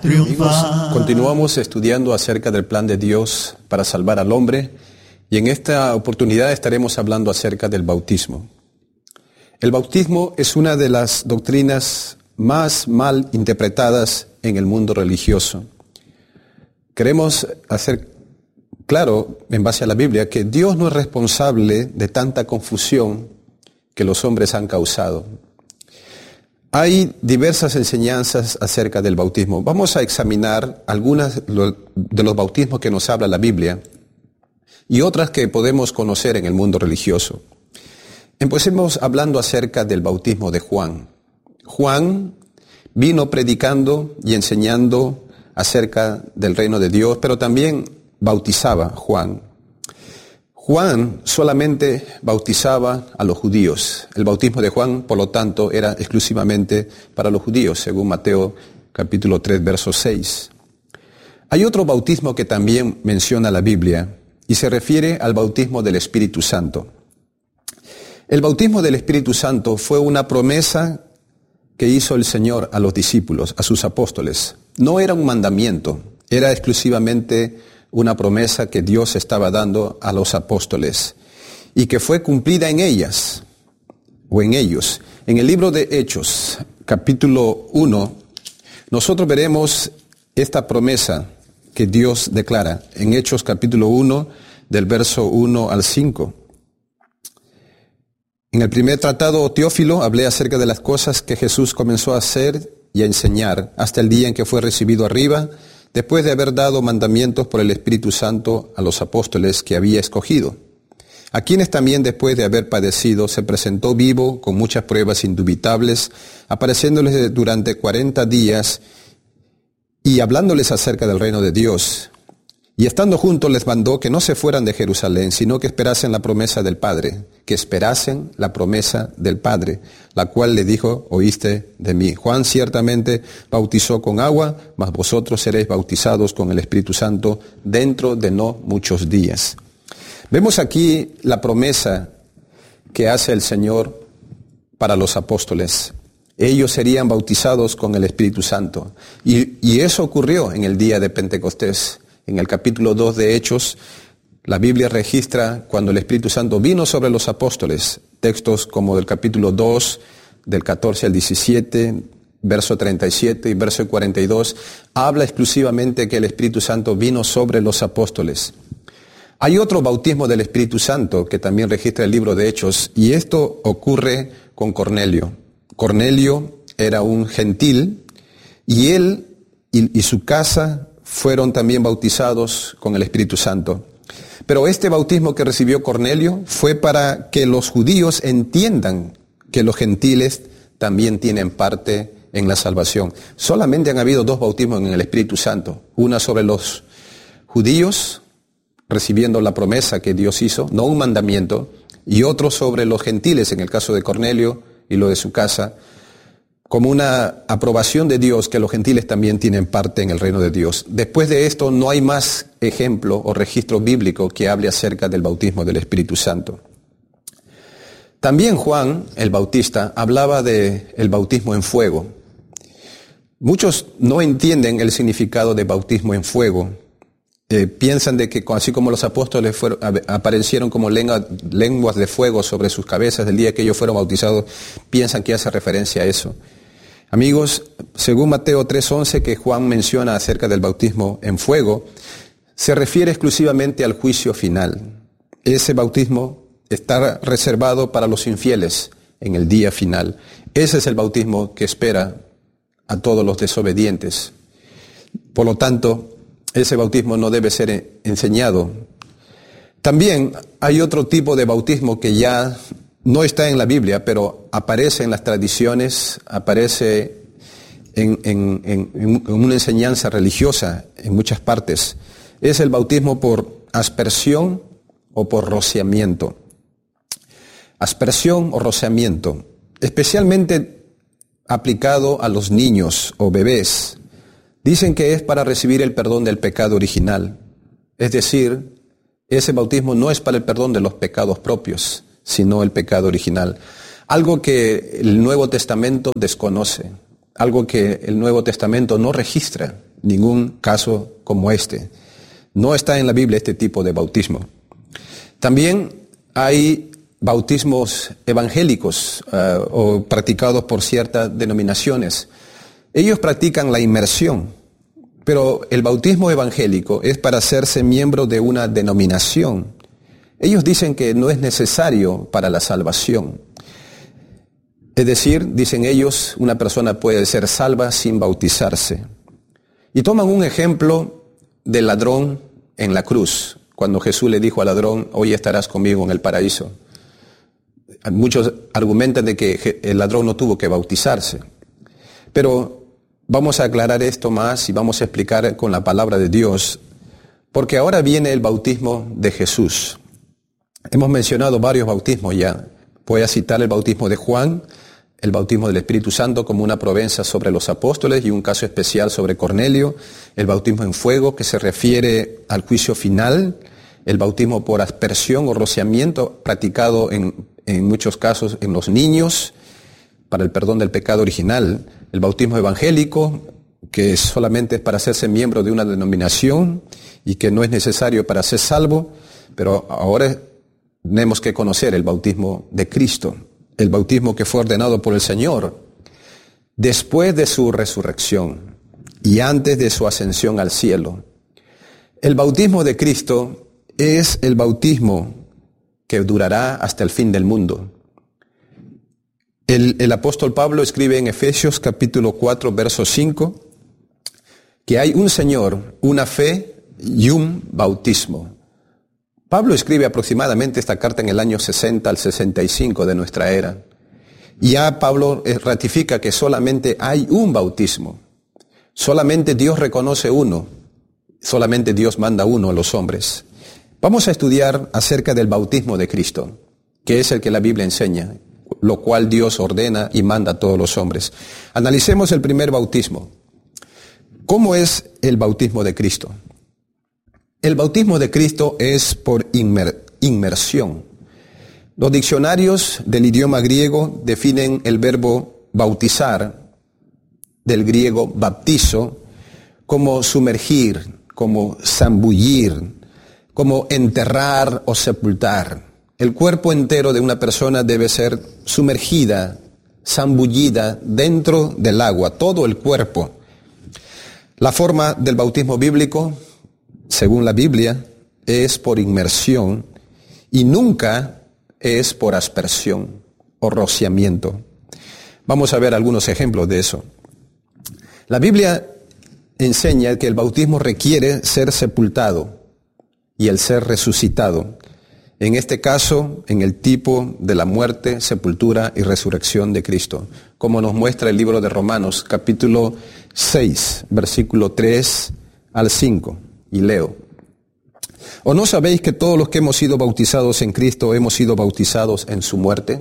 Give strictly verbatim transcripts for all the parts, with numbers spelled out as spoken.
triunfar. Amigos, continuamos estudiando acerca del plan de Dios para salvar al hombre y en esta oportunidad estaremos hablando acerca del bautismo. El bautismo es una de las doctrinas más mal interpretadas en el mundo religioso. Queremos hacer claro, en base a la Biblia, que Dios no es responsable de tanta confusión que los hombres han causado. Hay diversas enseñanzas acerca del bautismo. Vamos a examinar algunas de los bautismos que nos habla la Biblia y otras que podemos conocer en el mundo religioso. Empecemos hablando acerca del bautismo de Juan. Juan vino predicando y enseñando acerca del reino de Dios, pero también bautizaba Juan. Juan solamente bautizaba a los judíos. El bautismo de Juan, por lo tanto, era exclusivamente para los judíos, según Mateo capítulo tres, verso seis. Hay otro bautismo que también menciona la Biblia y se refiere al bautismo del Espíritu Santo. El bautismo del Espíritu Santo fue una promesa que hizo el Señor a los discípulos, a sus apóstoles. No era un mandamiento, era exclusivamente una promesa que Dios estaba dando a los apóstoles y que fue cumplida en ellas o en ellos. En el libro de Hechos, capítulo uno, nosotros veremos esta promesa que Dios declara en Hechos capítulo uno, del verso uno al cinco. En el primer tratado, Teófilo, hablé acerca de las cosas que Jesús comenzó a hacer y a enseñar hasta el día en que fue recibido arriba, después de haber dado mandamientos por el Espíritu Santo a los apóstoles que había escogido, a quienes también después de haber padecido se presentó vivo con muchas pruebas indubitables, apareciéndoles durante cuarenta días y hablándoles acerca del reino de Dios. Y estando juntos les mandó que no se fueran de Jerusalén, sino que esperasen la promesa del Padre, que esperasen la promesa del Padre, la cual le dijo, oíste de mí. Juan ciertamente bautizó con agua, mas vosotros seréis bautizados con el Espíritu Santo dentro de no muchos días. Vemos aquí la promesa que hace el Señor para los apóstoles. Ellos serían bautizados con el Espíritu Santo. Y, y eso ocurrió en el día de Pentecostés. En el capítulo dos de Hechos, la Biblia registra cuando el Espíritu Santo vino sobre los apóstoles, textos como del capítulo dos, del catorce al diecisiete, verso treinta y siete y verso cuarenta y dos, habla exclusivamente que el Espíritu Santo vino sobre los apóstoles. Hay otro bautismo del Espíritu Santo que también registra el libro de Hechos, y esto ocurre con Cornelio. Cornelio era un gentil, y él y, y su casa fueron también bautizados con el Espíritu Santo. Pero este bautismo que recibió Cornelio fue para que los judíos entiendan que los gentiles también tienen parte en la salvación. Solamente han habido dos bautismos en el Espíritu Santo. Una sobre los judíos, recibiendo la promesa que Dios hizo, no un mandamiento, y otro sobre los gentiles, en el caso de Cornelio y lo de su casa, como una aprobación de Dios que los gentiles también tienen parte en el reino de Dios. Después de esto no hay más ejemplo o registro bíblico que hable acerca del bautismo del Espíritu Santo. También Juan, el Bautista, hablaba del bautismo en fuego. Muchos no entienden el significado de bautismo en fuego. Eh, piensan de que así como los apóstoles fueron, aparecieron como lengua, lenguas de fuego sobre sus cabezas el día que ellos fueron bautizados, piensan que hace referencia a eso. Amigos, según Mateo tres once, que Juan menciona acerca del bautismo en fuego, se refiere exclusivamente al juicio final. Ese bautismo está reservado para los infieles en el día final. Ese es el bautismo que espera a todos los desobedientes. Por lo tanto, ese bautismo no debe ser enseñado. También hay otro tipo de bautismo que ya no está en la Biblia, pero aparece en las tradiciones, aparece en, en, en, en una enseñanza religiosa en muchas partes. Es el bautismo por aspersión o por rociamiento. Aspersión o rociamiento, especialmente aplicado a los niños o bebés. Dicen que es para recibir el perdón del pecado original. Es decir, ese bautismo no es para el perdón de los pecados propios, sino el pecado original. Algo que el Nuevo Testamento desconoce, algo que el Nuevo Testamento no registra ningún caso como este. No está en la Biblia este tipo de bautismo. También hay bautismos evangélicos uh, o practicados por ciertas denominaciones. Ellos practican la inmersión, pero el bautismo evangélico es para hacerse miembro de una denominación. Ellos dicen que no es necesario para la salvación. Es decir, dicen ellos, una persona puede ser salva sin bautizarse. Y toman un ejemplo del ladrón en la cruz, cuando Jesús le dijo al ladrón, hoy estarás conmigo en el paraíso. Muchos argumentan de que el ladrón no tuvo que bautizarse. Pero vamos a aclarar esto más y vamos a explicar con la palabra de Dios, porque ahora viene el bautismo de Jesús. Hemos mencionado varios bautismos ya. Voy a citar el bautismo de Juan, el bautismo del Espíritu Santo como una provenza sobre los apóstoles y un caso especial sobre Cornelio, el bautismo en fuego que se refiere al juicio final, el bautismo por aspersión o rociamiento practicado en, en muchos casos en los niños para el perdón del pecado original, el bautismo evangélico que solamente es para hacerse miembro de una denominación y que no es necesario para ser salvo, pero ahora tenemos que conocer el bautismo de Cristo, el bautismo que fue ordenado por el Señor después de su resurrección y antes de su ascensión al cielo. El bautismo de Cristo es el bautismo que durará hasta el fin del mundo. El, el apóstol Pablo escribe en Efesios capítulo cuatro, verso cinco, que hay un Señor, una fe y un bautismo. Pablo escribe aproximadamente esta carta en el año sesenta al sesenta y cinco de nuestra era. Y ya Pablo ratifica que solamente hay un bautismo. Solamente Dios reconoce uno. Solamente Dios manda uno a los hombres. Vamos a estudiar acerca del bautismo de Cristo, que es el que la Biblia enseña, lo cual Dios ordena y manda a todos los hombres. Analicemos el primer bautismo. ¿Cómo es el bautismo de Cristo? El bautismo de Cristo es por inmer- inmersión. Los diccionarios del idioma griego definen el verbo bautizar, del griego baptizo, como sumergir, como zambullir, como enterrar o sepultar. El cuerpo entero de una persona debe ser sumergida, zambullida dentro del agua, todo el cuerpo. La forma del bautismo bíblico, según la Biblia, es por inmersión y nunca es por aspersión o rociamiento. Vamos a ver algunos ejemplos de eso. La Biblia enseña que el bautismo requiere ser sepultado y el ser resucitado. En este caso, en el tipo de la muerte, sepultura y resurrección de Cristo, como nos muestra el libro de Romanos, capítulo seis, versículo tres al cinco. Y leo. ¿O no sabéis que todos los que hemos sido bautizados en Cristo hemos sido bautizados en su muerte?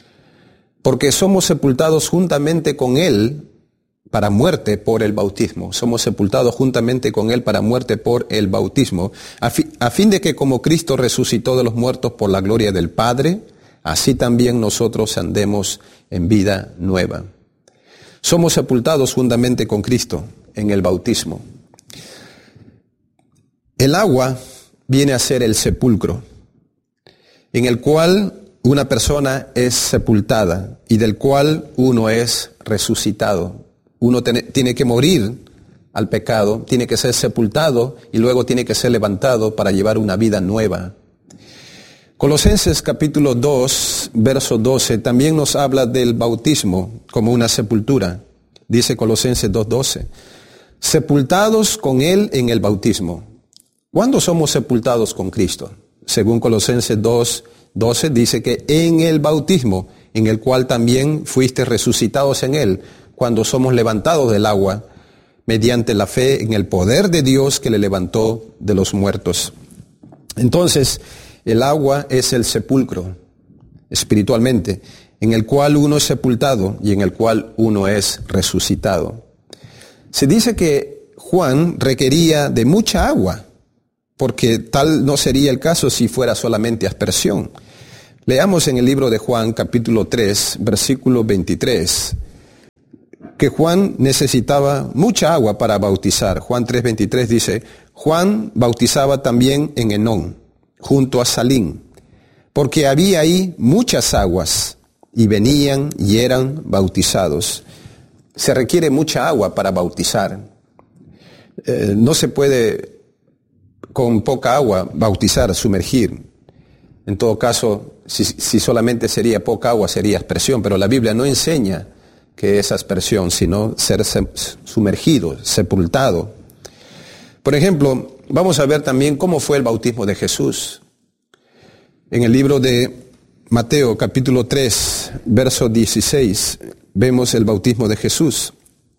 Porque somos sepultados juntamente con Él para muerte por el bautismo. Somos sepultados juntamente con Él para muerte por el bautismo, a, fi- a fin de que como Cristo resucitó de los muertos por la gloria del Padre, así también nosotros andemos en vida nueva. Somos sepultados juntamente con Cristo en el bautismo. El agua viene a ser el sepulcro, en el cual una persona es sepultada y del cual uno es resucitado. Uno tiene, tiene que morir al pecado, tiene que ser sepultado y luego tiene que ser levantado para llevar una vida nueva. Colosenses capítulo dos, verso doce, también nos habla del bautismo como una sepultura. Dice Colosenses dos doce, sepultados con Él en el bautismo. ¿Cuándo somos sepultados con Cristo? Según Colosenses dos doce dice que en el bautismo, en el cual también fuiste resucitados en Él, cuando somos levantados del agua, mediante la fe en el poder de Dios que le levantó de los muertos. Entonces, el agua es el sepulcro, espiritualmente, en el cual uno es sepultado y en el cual uno es resucitado. Se dice que Juan requería de mucha agua, porque tal no sería el caso si fuera solamente aspersión. Leamos en el libro de Juan, capítulo tres, versículo veintitrés. que Juan necesitaba mucha agua para bautizar. Juan tres veintitrés dice, Juan bautizaba también en Enón, junto a Salín, porque había ahí muchas aguas, y venían y eran bautizados. Se requiere mucha agua para bautizar. Eh, no se puede con poca agua bautizar, sumergir. En todo caso, si, si solamente sería poca agua, sería aspersión, pero la Biblia no enseña que es aspersión, sino ser sumergido, sepultado. Por ejemplo, vamos a ver también cómo fue el bautismo de Jesús. En el libro de Mateo, capítulo tres, verso dieciséis, vemos el bautismo de Jesús.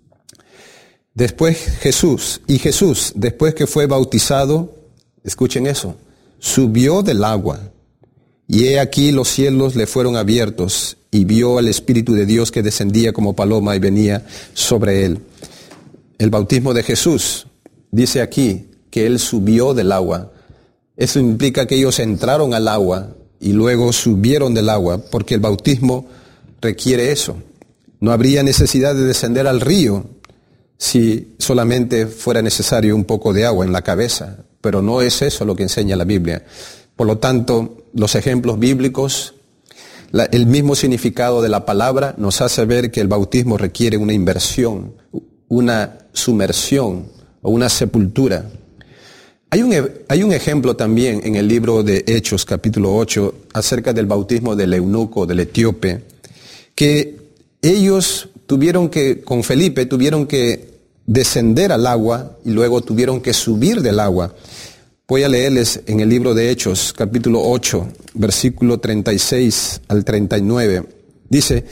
Después Jesús, y Jesús, después que fue bautizado, escuchen eso, subió del agua, y he aquí los cielos le fueron abiertos, y vio al Espíritu de Dios que descendía como paloma y venía sobre él. El bautismo de Jesús, dice aquí que él subió del agua. Eso implica que ellos entraron al agua y luego subieron del agua, porque el bautismo requiere eso. No habría necesidad de descender al río si solamente fuera necesario un poco de agua en la cabeza, pero no es eso lo que enseña la Biblia. Por lo tanto, los ejemplos bíblicos, la, el mismo significado de la palabra nos hace ver que el bautismo requiere una inversión, una sumersión o una sepultura. Hay un, hay un ejemplo también en el libro de Hechos, capítulo ocho, acerca del bautismo del eunuco, del etíope, que ellos tuvieron que, con Felipe, tuvieron que descender al agua y luego tuvieron que subir del agua. Voy a leerles en el libro de Hechos, capítulo ocho, versículo treinta y seis al treinta y nueve. Dice,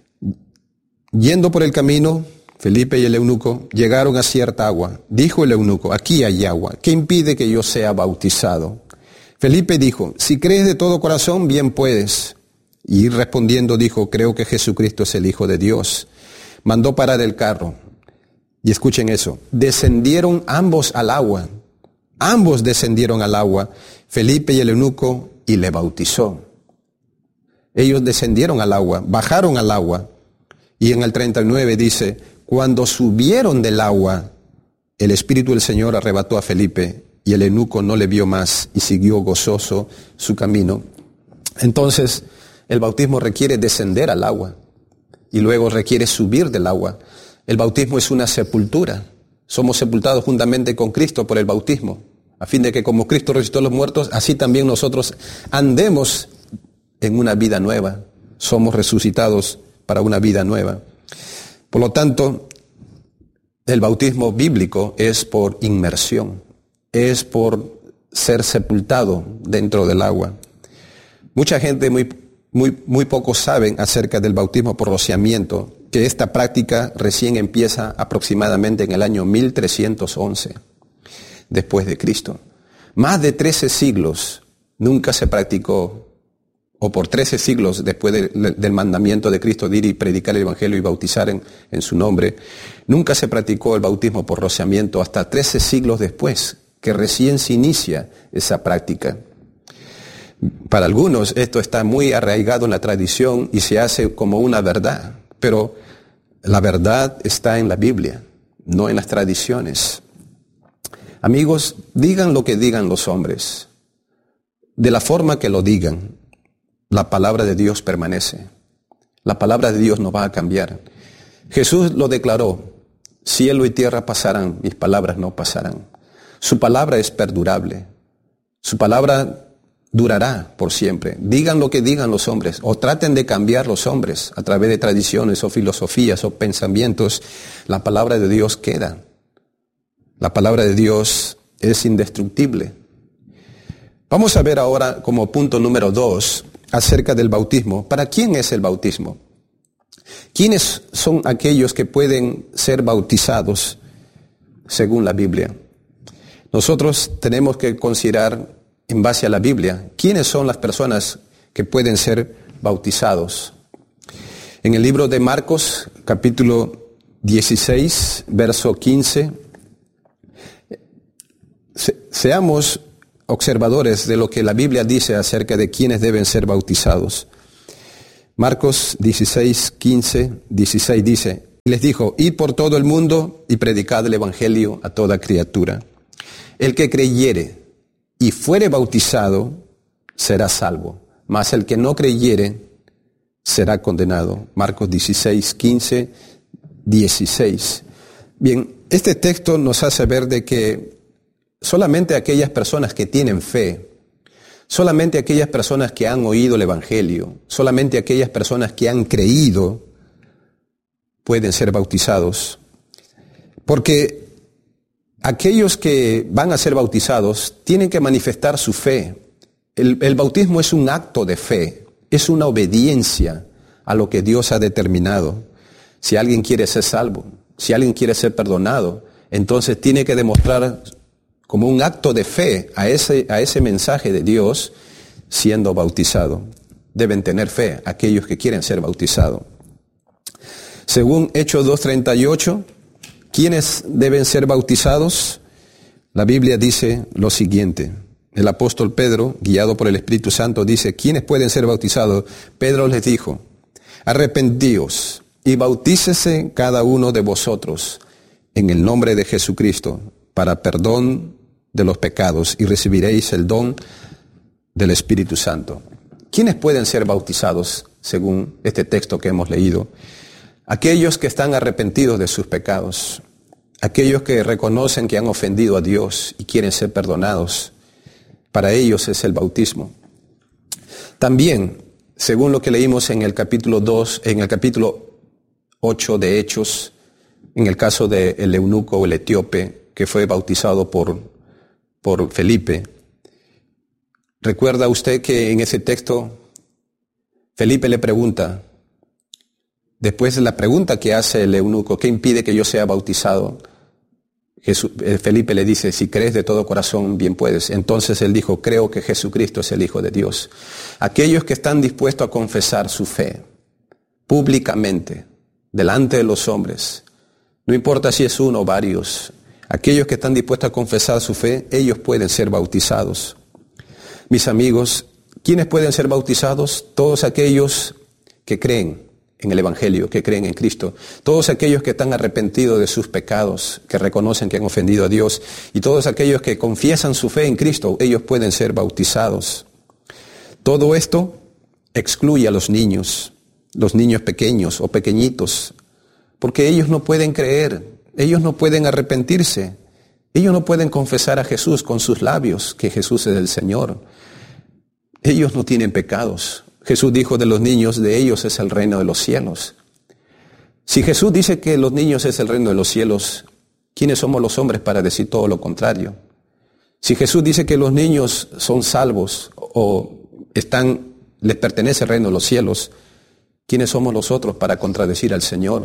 yendo por el camino, Felipe y el eunuco llegaron a cierta agua. Dijo el eunuco, aquí hay agua, ¿qué impide que yo sea bautizado? Felipe dijo, si crees de todo corazón, bien puedes. Y respondiendo dijo, creo que Jesucristo es el Hijo de Dios. Mandó parar el carro. Y escuchen eso, descendieron ambos al agua. Ambos descendieron al agua, Felipe y el eunuco, y le bautizó. Ellos descendieron al agua, bajaron al agua. Y en el treinta y nueve dice, cuando subieron del agua, el Espíritu del Señor arrebató a Felipe, y el eunuco no le vio más, y siguió gozoso su camino. Entonces, el bautismo requiere descender al agua, y luego requiere subir del agua. El bautismo es una sepultura. Somos sepultados juntamente con Cristo por el bautismo, a fin de que como Cristo resucitó a los muertos, así también nosotros andemos en una vida nueva. Somos resucitados para una vida nueva. Por lo tanto, el bautismo bíblico es por inmersión, es por ser sepultado dentro del agua. Mucha gente muy, muy, muy poco saben acerca del bautismo por rociamiento, que esta práctica recién empieza aproximadamente en el año mil trescientos once, después de Cristo. Más de trece siglos nunca se practicó, o por trece siglos después de, del mandamiento de Cristo de ir y predicar el Evangelio y bautizar en, en su nombre, nunca se practicó el bautismo por rociamiento hasta trece siglos después, que recién se inicia esa práctica. Para algunos esto está muy arraigado en la tradición y se hace como una verdad. Pero la verdad está en la Biblia, no en las tradiciones. Amigos, digan lo que digan los hombres. De la forma que lo digan, la palabra de Dios permanece. La palabra de Dios no va a cambiar. Jesús lo declaró, cielo y tierra pasarán, mis palabras no pasarán. Su palabra es perdurable. Su palabra durará por siempre. Digan lo que digan los hombres, o traten de cambiar los hombres a través de tradiciones o filosofías o pensamientos. La palabra de Dios queda. La palabra de Dios es indestructible. Vamos a ver ahora como punto número dos acerca del bautismo. ¿Para quién es el bautismo? ¿Quiénes son aquellos que pueden ser bautizados según la Biblia? Nosotros tenemos que considerar en base a la Biblia, ¿quiénes son las personas que pueden ser bautizados? En el libro de Marcos, capítulo dieciséis, verso quince, se, seamos observadores de lo que la Biblia dice acerca de quiénes deben ser bautizados. Marcos dieciséis, quince, dieciséis dice, Y les dijo, id por todo el mundo y predicad el evangelio a toda criatura. El que creyere y fuere bautizado será salvo, mas el que no creyere será condenado. Marcos dieciséis, quince, dieciséis. Bien, este texto nos hace ver de que solamente aquellas personas que tienen fe, solamente aquellas personas que han oído el evangelio, solamente aquellas personas que han creído pueden ser bautizados. Porque aquellos que van a ser bautizados tienen que manifestar su fe. El, el bautismo es un acto de fe, es una obediencia a lo que Dios ha determinado. Si alguien quiere ser salvo, si alguien quiere ser perdonado, entonces tiene que demostrar como un acto de fe a ese, a ese mensaje de Dios siendo bautizado. Deben tener fe aquellos que quieren ser bautizados. Según Hechos dos treinta y ocho, ¿quiénes deben ser bautizados? La Biblia dice lo siguiente. El apóstol Pedro, guiado por el Espíritu Santo, dice, ¿quiénes pueden ser bautizados? Pedro les dijo, arrepentíos y bautícese cada uno de vosotros en el nombre de Jesucristo para perdón de los pecados y recibiréis el don del Espíritu Santo. ¿Quiénes pueden ser bautizados según este texto que hemos leído? Aquellos que están arrepentidos de sus pecados, aquellos que reconocen que han ofendido a Dios y quieren ser perdonados. Para ellos es el bautismo. También, según lo que leímos en el capítulo dos, en el capítulo ocho de Hechos, en el caso del eunuco o el etíope que fue bautizado por, por Felipe, ¿recuerda usted que en ese texto Felipe le pregunta, después de la pregunta que hace el eunuco, ¿qué impide que yo sea bautizado? Jesús, Felipe le dice, si crees de todo corazón, bien puedes. Entonces él dijo, creo que Jesucristo es el Hijo de Dios. Aquellos que están dispuestos a confesar su fe públicamente, delante de los hombres, no importa si es uno o varios, aquellos que están dispuestos a confesar su fe, ellos pueden ser bautizados. Mis amigos, ¿quiénes pueden ser bautizados? Todos aquellos que creen en el Evangelio, que creen en Cristo. Todos aquellos que están arrepentidos de sus pecados, que reconocen que han ofendido a Dios, y todos aquellos que confiesan su fe en Cristo, ellos pueden ser bautizados. Todo esto excluye a los niños, los niños pequeños o pequeñitos, porque ellos no pueden creer, ellos no pueden arrepentirse, ellos no pueden confesar a Jesús con sus labios, que Jesús es el Señor. Ellos no tienen pecados. Jesús dijo de los niños, de ellos es el reino de los cielos. Si Jesús dice que los niños es el reino de los cielos, ¿quiénes somos los hombres para decir todo lo contrario? Si Jesús dice que los niños son salvos o están, les pertenece el reino de los cielos, ¿quiénes somos nosotros para contradecir al Señor?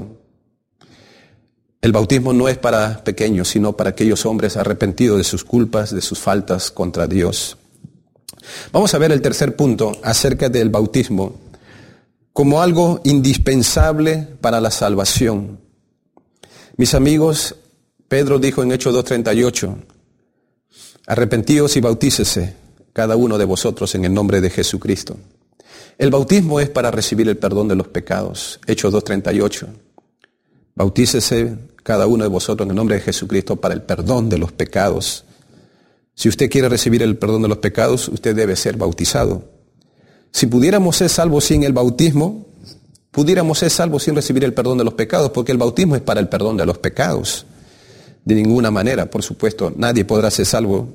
El bautismo no es para pequeños, sino para aquellos hombres arrepentidos de sus culpas, de sus faltas contra Dios. Vamos a ver el tercer punto acerca del bautismo como algo indispensable para la salvación. Mis amigos, Pedro dijo en Hechos dos treinta y ocho, arrepentíos y bautícese cada uno de vosotros en el nombre de Jesucristo. El bautismo es para recibir el perdón de los pecados. Hechos dos treinta y ocho. Bautícese cada uno de vosotros en el nombre de Jesucristo para el perdón de los pecados. Si usted quiere recibir el perdón de los pecados, usted debe ser bautizado. Si pudiéramos ser salvos sin el bautismo, pudiéramos ser salvos sin recibir el perdón de los pecados, porque el bautismo es para el perdón de los pecados. De ninguna manera, por supuesto, nadie podrá ser salvo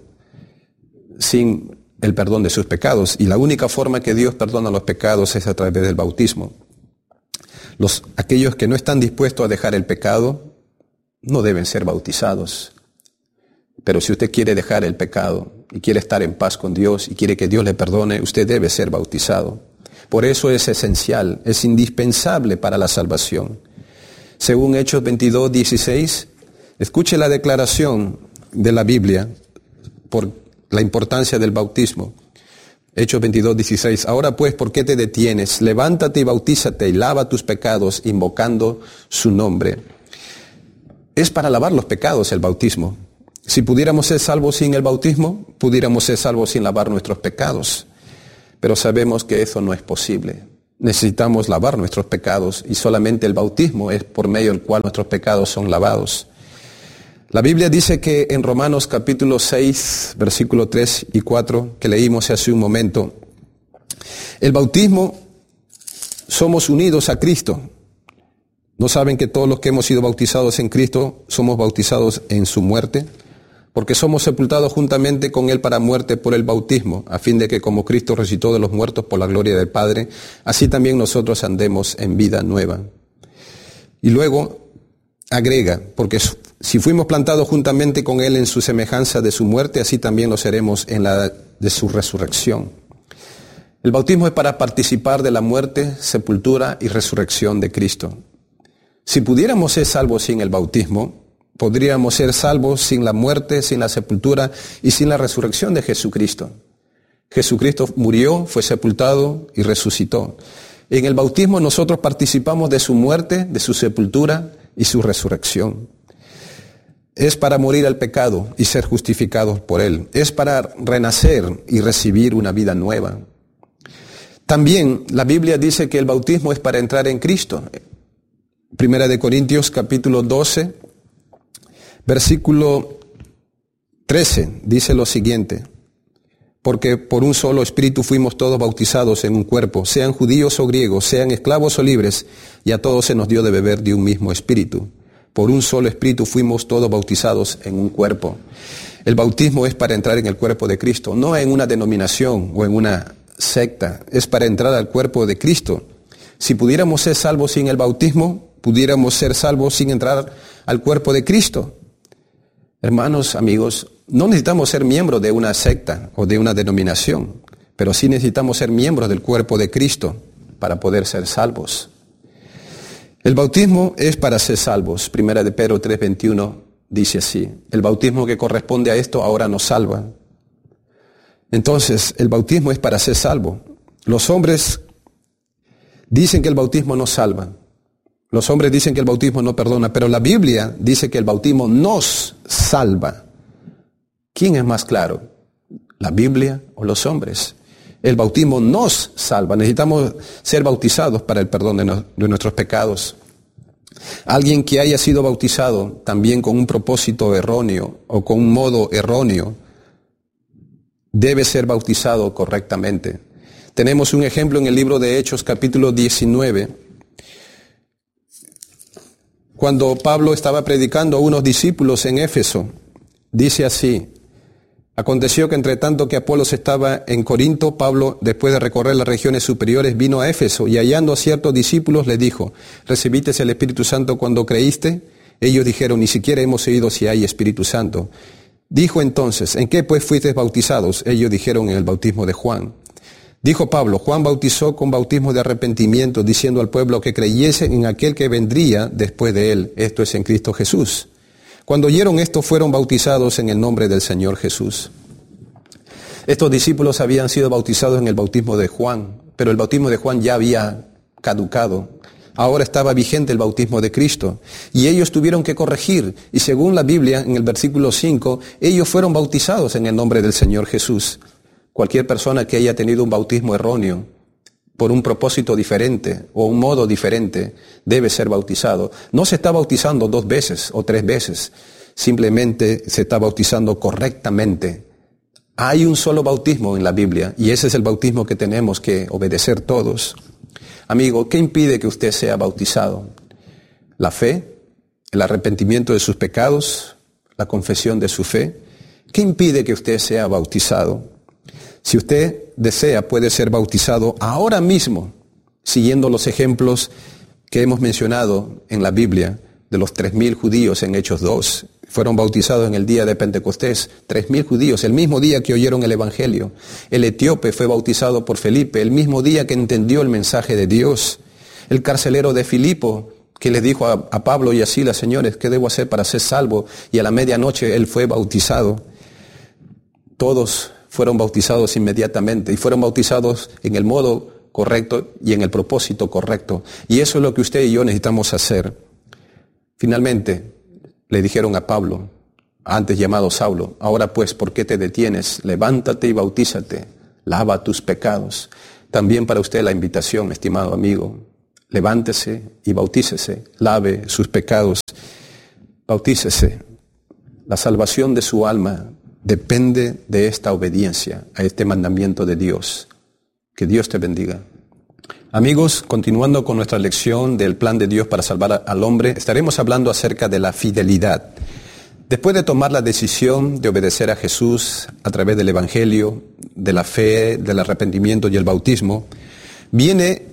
sin el perdón de sus pecados. Y la única forma que Dios perdona los pecados es a través del bautismo. Los, aquellos que no están dispuestos a dejar el pecado, no deben ser bautizados. Pero si usted quiere dejar el pecado y quiere estar en paz con Dios y quiere que Dios le perdone, usted debe ser bautizado. Por eso es esencial, es indispensable para la salvación. Según Hechos veintidós, dieciséis, escuche la declaración de la Biblia por la importancia del bautismo. Hechos veintidós, dieciséis. Ahora pues, ¿por qué te detienes? Levántate y bautízate y lava tus pecados invocando su nombre. Es para lavar los pecados el bautismo. Si pudiéramos ser salvos sin el bautismo, pudiéramos ser salvos sin lavar nuestros pecados. Pero sabemos que eso no es posible. necesitamos lavar nuestros pecados y solamente el bautismo es por medio del cual nuestros pecados son lavados. La Biblia dice que en Romanos capítulo seis, versículos tres y cuatro, que leímos hace un momento, el bautismo somos unidos a Cristo. ¿No saben que todos los que hemos sido bautizados en Cristo somos bautizados en su muerte? Porque somos sepultados juntamente con Él para muerte por el bautismo, a fin de que como Cristo resucitó de los muertos por la gloria del Padre, así también nosotros andemos en vida nueva. Y luego agrega, porque si fuimos plantados juntamente con Él en su semejanza de su muerte, así también lo seremos en la de su resurrección. El bautismo es para participar de la muerte, sepultura y resurrección de Cristo. Si pudiéramos ser salvos sin el bautismo, podríamos ser salvos sin la muerte, sin la sepultura y sin la resurrección de Jesucristo. Jesucristo murió, fue sepultado y resucitó. En el bautismo nosotros participamos de su muerte, de su sepultura y su resurrección. Es para morir al pecado y ser justificados por él. Es para renacer y recibir una vida nueva. También la Biblia dice que el bautismo es para entrar en Cristo. Primera de Corintios capítulo doce, versículo trece, dice lo siguiente: porque por un solo espíritu fuimos todos bautizados en un cuerpo, sean judíos o griegos, sean esclavos o libres, y a todos se nos dio de beber de un mismo espíritu. Por un solo espíritu fuimos todos bautizados en un cuerpo. El bautismo es para entrar en el cuerpo de Cristo, no en una denominación o en una secta, es para entrar al cuerpo de Cristo. Si pudiéramos ser salvos sin el bautismo, pudiéramos ser salvos sin entrar al cuerpo de Cristo. Hermanos, amigos, no necesitamos ser miembros de una secta o de una denominación, pero sí necesitamos ser miembros del cuerpo de Cristo para poder ser salvos. El bautismo es para ser salvos. Primera de Pedro tres veintiuno dice así: el bautismo que corresponde a esto ahora nos salva. Entonces, el bautismo es para ser salvo. Los hombres dicen que el bautismo no salva. Los hombres dicen que el bautismo no perdona, pero la Biblia dice que el bautismo nos salva. ¿Quién es más claro? ¿La Biblia o los hombres? El bautismo nos salva. Necesitamos ser bautizados para el perdón de, no, de nuestros pecados. Alguien que haya sido bautizado también con un propósito erróneo o con un modo erróneo debe ser bautizado correctamente. Tenemos un ejemplo en el libro de Hechos capítulo diecinueve. Cuando Pablo estaba predicando a unos discípulos en Éfeso, dice así: aconteció que entre tanto que Apolos estaba en Corinto, Pablo, después de recorrer las regiones superiores, vino a Éfeso y hallando a ciertos discípulos les dijo: ¿recibiste el Espíritu Santo cuando creíste? Ellos dijeron: ni siquiera hemos oído si hay Espíritu Santo. Dijo entonces: ¿en qué pues fuisteis bautizados? Ellos dijeron: en el bautismo de Juan. Dijo Pablo: Juan bautizó con bautismo de arrepentimiento, diciendo al pueblo que creyese en aquel que vendría después de él, esto es, en Cristo Jesús. Cuando oyeron esto, fueron bautizados en el nombre del Señor Jesús. Estos discípulos habían sido bautizados en el bautismo de Juan, pero el bautismo de Juan ya había caducado. Ahora estaba vigente el bautismo de Cristo. Y ellos tuvieron que corregir. Y según la Biblia, en el versículo cinco, ellos fueron bautizados en el nombre del Señor Jesús. Cualquier persona que haya tenido un bautismo erróneo, por un propósito diferente o un modo diferente, debe ser bautizado. No se está bautizando dos veces o tres veces, simplemente se está bautizando correctamente. Hay un solo bautismo en la Biblia y ese es el bautismo que tenemos que obedecer todos. Amigo, ¿qué impide que usted sea bautizado? ¿La fe? ¿El arrepentimiento de sus pecados? ¿La confesión de su fe? ¿Qué impide que usted sea bautizado? Si usted desea, puede ser bautizado ahora mismo, siguiendo los ejemplos que hemos mencionado en la Biblia, de los tres mil judíos en Hechos dos. Fueron bautizados en el día de Pentecostés, tres mil judíos, el mismo día que oyeron el Evangelio. El etíope fue bautizado por Felipe, el mismo día que entendió el mensaje de Dios. El carcelero de Filipo, que les dijo a, a Pablo y a Silas: señores, ¿qué debo hacer para ser salvo? Y a la medianoche él fue bautizado. Todos fueron bautizados inmediatamente y fueron bautizados en el modo correcto y en el propósito correcto. Y eso es lo que usted y yo necesitamos hacer. Finalmente, le dijeron a Pablo, antes llamado Saulo: ahora pues, ¿por qué te detienes? Levántate y bautízate, lava tus pecados. también para usted la invitación, estimado amigo. Levántese y bautícese, lave sus pecados, bautícese. La salvación de su alma depende de esta obediencia a este mandamiento de Dios. Que Dios te bendiga. Amigos, continuando con nuestra lección del plan de Dios para salvar al hombre, estaremos hablando acerca de la fidelidad. Después de tomar la decisión de obedecer a Jesús a través del Evangelio, de la fe, del arrepentimiento y el bautismo, viene